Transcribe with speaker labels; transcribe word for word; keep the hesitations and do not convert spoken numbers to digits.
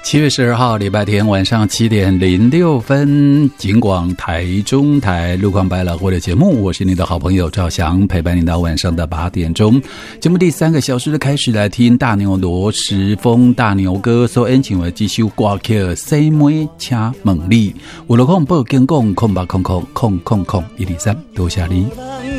Speaker 1: 七月十二号礼拜天晚上七点零六分，警广台中台路况百老汇的节目，我是你的好朋友赵翔，陪伴你到晚上的八点钟。节目第三个小时的开始，来听大牛罗时丰大牛哥所演唱的这首歌曲《西妹请问你》，有了空报警讲空八空空空空空一二三，多谢你。